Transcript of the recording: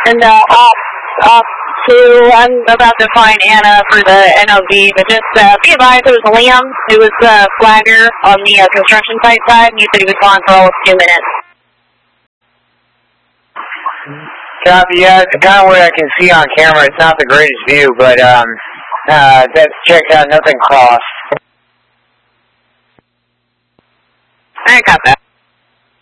And off to, I'm about to find Anna for the NOV, but just be advised, it was Liam who was the flagger on the construction site side, and he said he was gone for almost 2 minutes. Copy, yeah, it's kind of what I can see on camera. It's not the greatest view, but that's checked out, nothing crossed. I got that.